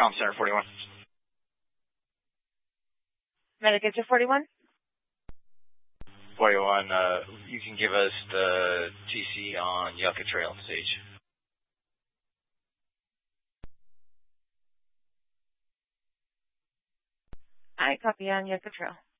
Comp Center 41. Medicare 41? 41, you can give us the TC on Yucca Trail Sage. I copy on Yucca Trail.